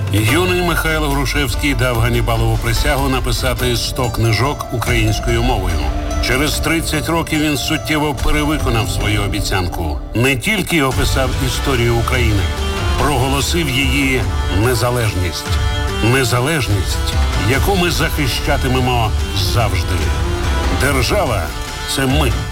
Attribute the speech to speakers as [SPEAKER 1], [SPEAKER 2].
[SPEAKER 1] Юний Михайло Грушевський дав Ганнібалову присягу написати 100 книжок українською мовою. Через 30 років він суттєво перевиконав свою обіцянку. Не тільки описав історію України, проголосив її незалежність. Незалежність, яку ми захищатимемо завжди. Держава – це ми.